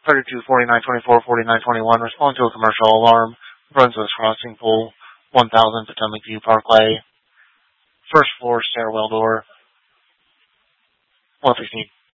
32 49 24 49 21. Respond to a commercial alarm. Brunswick Crossing, Pool 1000, Potomac View Parkway. First floor stairwell door. 116.